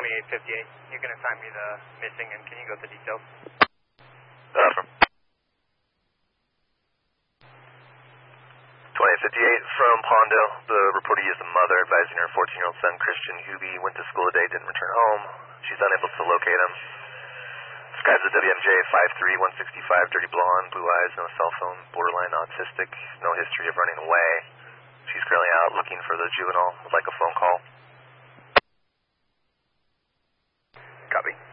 2858. You can assign me the missing, and can you go with the details? From 2858 from Pondo. The reportee is the mother, advising her 14-year-old son, Christian Huby, went to school today, didn't return home. She's unable to locate him. Describes the WMJ 5'3", 165, dirty blonde, blue eyes, no cell phone, borderline autistic, no history of running away. She's currently out looking for the juvenile. Would like a phone call. Copy.